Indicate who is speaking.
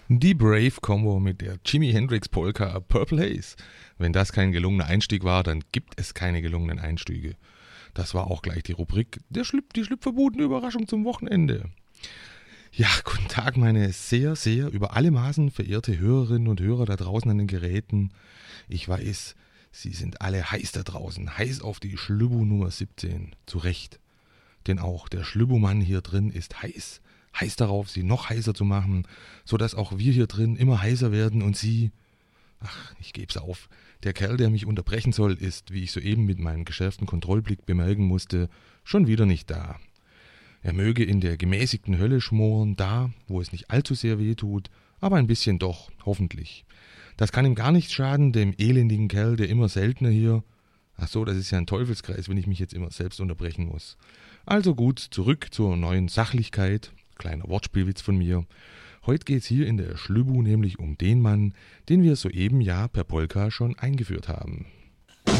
Speaker 1: Die Brave Combo mit der Jimi Hendrix Polka Purple Haze. Wenn das kein gelungener Einstieg war, dann gibt es keine gelungenen Einstiege. Das war auch gleich die Rubrik die schlüpfverbotene Überraschung zum Wochenende. Ja, guten Tag, meine sehr, sehr über alle Maßen verehrte Hörerinnen und Hörer da draußen an den Geräten. Ich weiß, Sie sind alle heiß da draußen, heiß auf die Schlübbu Nummer 17. Zu Recht. Denn auch der Schlübbu-Mann hier drin ist heiß. Heiß darauf, Sie noch heißer zu machen, sodass auch wir hier drin immer heißer werden und Sie... Ach, ich geb's auf. Der Kerl, der mich unterbrechen soll, ist, wie ich soeben mit meinem geschärften Kontrollblick bemerken musste, schon wieder nicht da. Er möge in der gemäßigten Hölle schmoren, da, wo es nicht allzu sehr weh tut, aber ein bisschen doch, hoffentlich. Das kann ihm gar nicht schaden, dem elendigen Kerl, der immer seltener hier... Ach so, das ist ja ein Teufelskreis, wenn ich mich jetzt immer selbst unterbrechen muss. Also gut, zurück zur neuen Sachlichkeit. Kleiner Wortspielwitz von mir. Heute geht's hier in der Schlübbu nämlich um den Mann, den wir soeben ja per Polka schon eingeführt haben.